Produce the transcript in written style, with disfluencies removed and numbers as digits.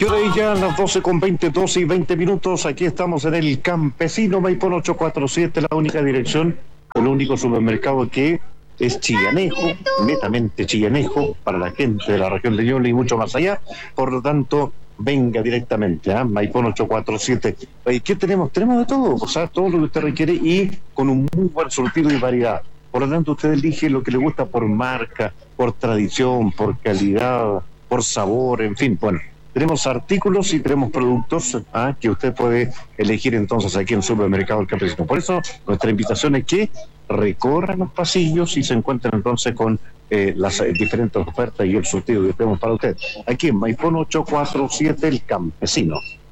Y ahora ya las 12:20, 12:20. Aquí estamos en el Campesino, Maipón 847, la única dirección, el único supermercado que es chillanejo, netamente chillanejo, para la gente de la región de Ñuble y mucho más allá. Por lo tanto, venga directamente a Maipón 847. ¿Qué tenemos? Tenemos de todo, o sea, todo lo que usted requiere y con un muy buen surtido y variedad. Por lo tanto, usted elige lo que le gusta por marca, por tradición, por calidad, por sabor, en fin, bueno. Tenemos artículos y tenemos productos que usted puede elegir entonces aquí en Supermercado El Campesino. Por eso nuestra invitación es que recorran los pasillos y se encuentren entonces con las diferentes ofertas y el surtido que tenemos para usted. Aquí en Maipón 847 El Campesino.